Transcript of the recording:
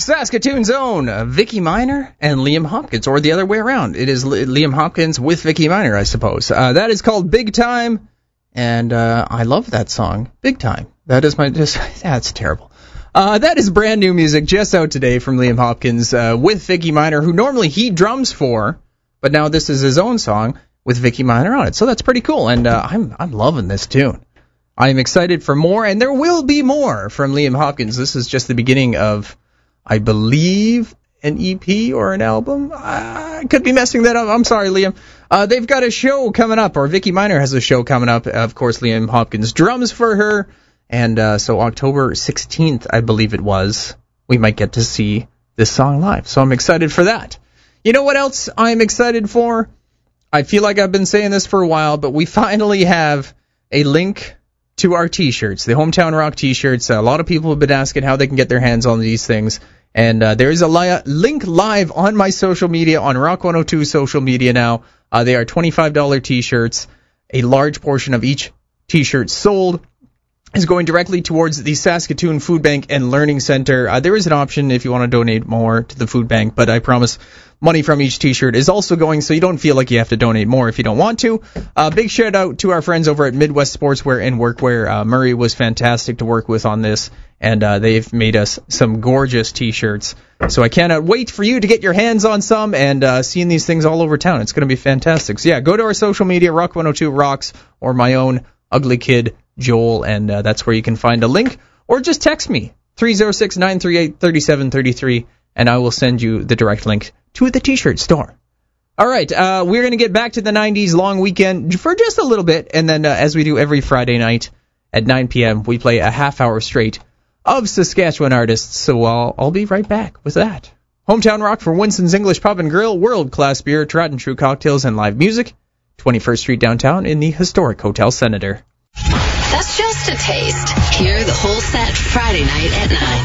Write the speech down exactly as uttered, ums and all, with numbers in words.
Saskatoon's own uh, Vicky Minor and Liam Hopkins, or the other way around. It is L- Liam Hopkins with Vicky Minor, I suppose. Uh, that is called Big Time, and uh, I love that song, Big Time. That is my, just, that's terrible. Uh, that is brand new music just out today from Liam Hopkins uh, with Vicky Minor, who normally he drums for, but now this is his own song with Vicky Minor on it. So that's pretty cool, and uh, I'm I'm loving this tune. I'm excited for more, and there will be more from Liam Hopkins. This is just the beginning of, I believe, an E P or an album. I could be messing that up. I'm sorry, Liam. Uh, they've got a show coming up, or Vicky Minor has a show coming up. Of course, Liam Hopkins drums for her. And uh, so October sixteenth, I believe it was, we might get to see this song live. So I'm excited for that. You know what else I'm excited for? I feel like I've been saying this for a while, but we finally have a link to our T-shirts, the Hometown Rock T-shirts. A lot of people have been asking how they can get their hands on these things. And uh, there is a li- link live on my social media, on Rock one oh two social media now. Uh, they are twenty-five dollars T-shirts. A large portion of each T-shirt sold is going directly towards the Saskatoon Food Bank and Learning Center. Uh, there is an option if you want to donate more to the food bank, but I promise money from each T-shirt is also going, so you don't feel like you have to donate more if you don't want to. Uh, big shout out to our friends over at Midwest Sportswear and Workwear. Uh, Murray was fantastic to work with on this, and uh, they've made us some gorgeous T-shirts. So I cannot wait for you to get your hands on some and uh, seeing these things all over town. It's going to be fantastic. So yeah, go to our social media, Rock one oh two Rocks, or my own Ugly Kid Joel, and uh, that's where you can find a link, or just text me, three oh six, nine three eight, three seven three three, and I will send you the direct link to the T-shirt store. All right, uh, we're going to get back to the nineties long weekend for just a little bit, and then uh, as we do every Friday night at nine p.m., we play a half hour straight of Saskatchewan artists, so I'll, I'll be right back with that. Hometown Rock for Winston's English Pub and Grill, world-class beer, tried and true cocktails, and live music, twenty-first Street downtown in the historic Hotel Senator. That's just a taste. Hear the whole set Friday night at nine.